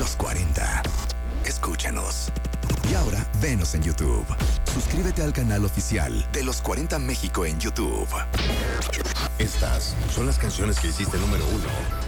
los 40. Escúchanos. Y ahora, venos en YouTube. Suscríbete al canal oficial de Los 40 México en YouTube. Estas son las canciones que hiciste número 1